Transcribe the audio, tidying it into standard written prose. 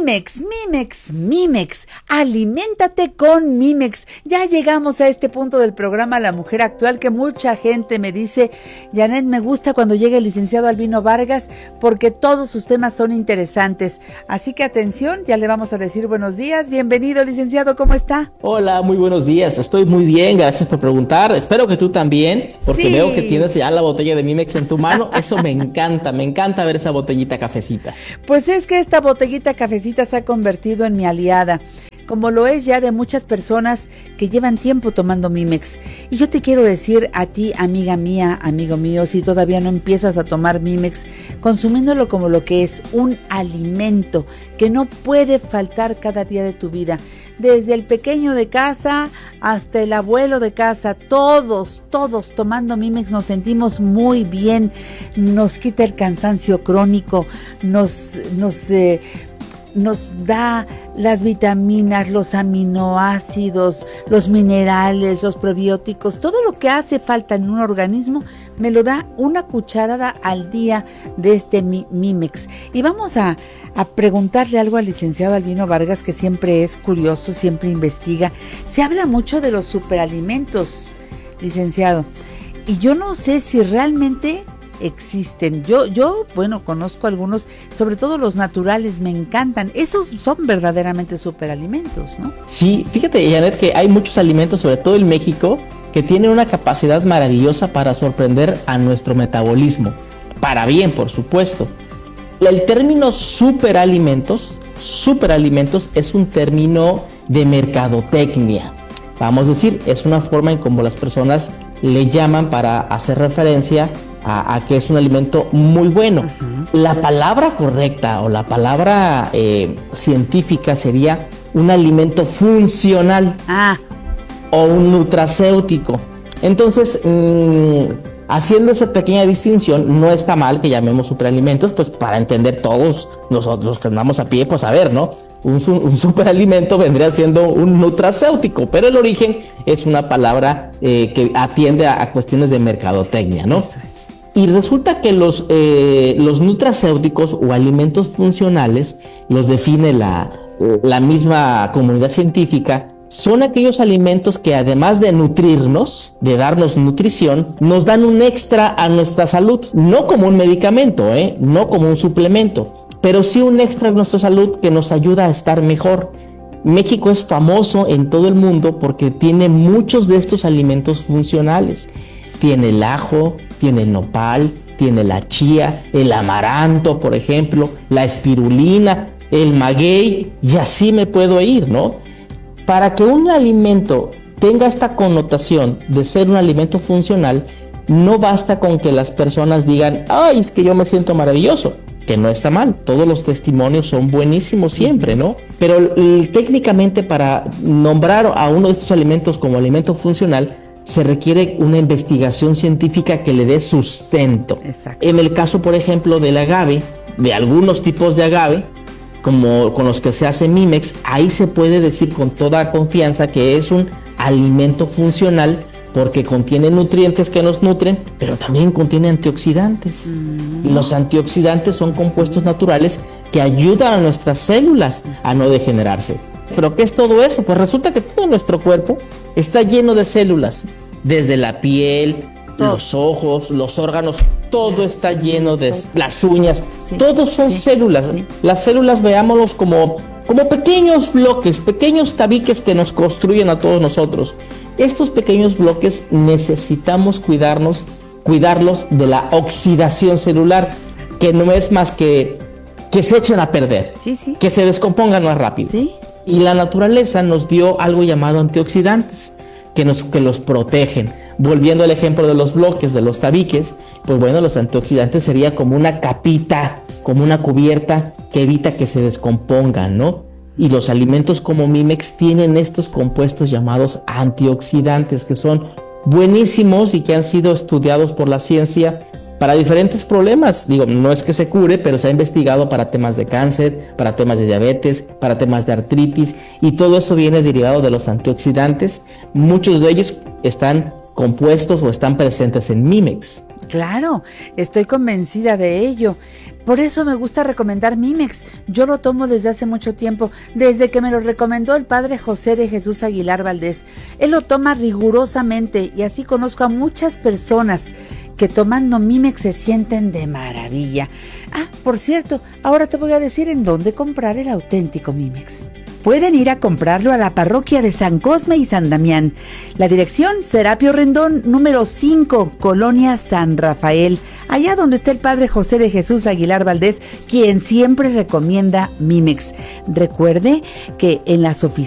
Mimex, aliméntate con Mimex. Ya llegamos a este punto del programa La Mujer Actual que mucha gente me dice, Janet, me gusta cuando llega el licenciado Albino Vargas porque todos sus temas son interesantes. Así que atención, ya le vamos a decir buenos días. Bienvenido, licenciado, ¿cómo está? Hola, muy buenos días. Estoy muy bien, gracias por preguntar. Espero que tú también, porque sí. Veo que tienes ya la botella de Mimex en tu mano. Eso me encanta ver esa botellita cafecita. Pues es que esta botellita cafecita se ha convertido en mi aliada, como lo es ya de muchas personas que llevan tiempo tomando Mimex. Y yo te quiero decir a ti, amiga mía, amigo mío, si todavía no empiezas a tomar Mimex, consumiéndolo como lo que es un alimento que no puede faltar cada día de tu vida. Desde el pequeño de casa hasta el abuelo de casa, todos tomando Mimex nos sentimos muy bien, nos quita el cansancio crónico, nos da las vitaminas, los aminoácidos, los minerales, los probióticos, todo lo que hace falta en un organismo, me lo da una cucharada al día de este Mimex. Y vamos a preguntarle algo al licenciado Albino Vargas, que siempre es curioso, siempre investiga. Se habla mucho de los superalimentos, licenciado, y yo no sé si realmente existen. Yo conozco algunos, sobre todo los naturales, me encantan. Esos son verdaderamente superalimentos, ¿no? Sí, fíjate, Janet, que hay muchos alimentos, sobre todo en México, que tienen una capacidad maravillosa para sorprender a nuestro metabolismo. Para bien, por supuesto. El término superalimentos es un término de mercadotecnia. Vamos a decir, es una forma en cómo las personas le llaman para hacer referencia a que es un alimento muy bueno. Uh-huh. La palabra correcta o la palabra científica sería un alimento funcional o un nutracéutico. Entonces, haciendo esa pequeña distinción, no está mal que llamemos superalimentos, pues para entender todos nosotros los que andamos a pie, pues a ver, ¿no? Un superalimento vendría siendo un nutracéutico, pero el origen es una palabra que atiende a cuestiones de mercadotecnia, ¿no? Eso es. Y resulta que los nutracéuticos o alimentos funcionales, los define la misma comunidad científica, son aquellos alimentos que además de nutrirnos, de darnos nutrición, nos dan un extra a nuestra salud, no como un medicamento, no como un suplemento, pero sí un extra a nuestra salud que nos ayuda a estar mejor. México es famoso en todo el mundo porque tiene muchos de estos alimentos funcionales. Tiene el ajo, tiene el nopal, tiene la chía, el amaranto, por ejemplo, la espirulina, el maguey, y así me puedo ir, ¿no? Para que un alimento tenga esta connotación de ser un alimento funcional, no basta con que las personas digan, ¡ay, es que yo me siento maravilloso! Que no está mal, todos los testimonios son buenísimos siempre, ¿no? Pero técnicamente para nombrar a uno de estos alimentos como alimento funcional, se requiere una investigación científica que le dé sustento. Exacto. En el caso, por ejemplo, del agave, de algunos tipos de agave, como con los que se hace Mimex, ahí se puede decir con toda confianza que es un alimento funcional porque contiene nutrientes que nos nutren, pero también contiene antioxidantes. Y los antioxidantes son compuestos naturales que ayudan a nuestras células a no degenerarse. ¿Pero qué es todo eso? Pues resulta que todo nuestro cuerpo está lleno de células, desde la piel, los ojos, los órganos, todo está lleno de las uñas, todos son células. Las células, veámoslos como pequeños bloques, pequeños tabiques que nos construyen a todos nosotros. Estos pequeños bloques necesitamos cuidarlos de la oxidación celular, que no es más que se echen a perder, que se descompongan más rápido. Y la naturaleza nos dio algo llamado antioxidantes, que los protegen. Volviendo al ejemplo de los bloques, de los tabiques, pues bueno, los antioxidantes sería como una capita, como una cubierta que evita que se descompongan, ¿no? Y los alimentos como Mimex tienen estos compuestos llamados antioxidantes, que son buenísimos y que han sido estudiados por la ciencia para diferentes problemas. Digo, no es que se cure, pero se ha investigado para temas de cáncer, para temas de diabetes, para temas de artritis, y todo eso viene derivado de los antioxidantes. Muchos de ellos están compuestos o están presentes en Mimex. Claro, estoy convencida de ello. Por eso me gusta recomendar Mimex. Yo lo tomo desde hace mucho tiempo, desde que me lo recomendó el padre José de Jesús Aguilar Valdés. Él lo toma rigurosamente y así conozco a muchas personas que tomando Mimex se sienten de maravilla. Ah, por cierto, ahora te voy a decir en dónde comprar el auténtico Mimex. Pueden ir a comprarlo a la parroquia de San Cosme y San Damián. La dirección, Serapio Rendón, número 5, Colonia San Rafael, allá donde está el padre José de Jesús Aguilar Valdés, quien siempre recomienda Mimex. Recuerde que en las oficinas